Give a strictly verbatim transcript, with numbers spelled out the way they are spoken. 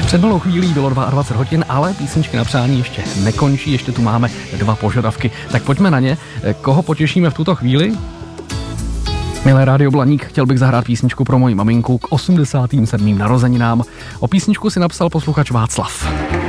Před malou chvílí bylo dvacet dva hodin, ale písničky na přání ještě nekončí, ještě tu máme dva požadavky. Tak pojďme na ně. Koho potěšíme v tuto chvíli? Milé Rádio Blaník, chtěl bych zahrát písničku pro moji maminku k osmdesátým sedmým narozeninám. O písničku si napsal posluchač Václav.